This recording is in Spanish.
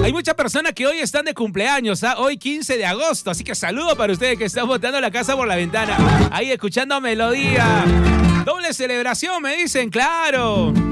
Hay muchas personas que hoy están de cumpleaños, ¿ah? Hoy 15 de agosto, así que saludo para ustedes que están botando la casa por la ventana. Ahí escuchando melodía. Doble celebración, me dicen, claro.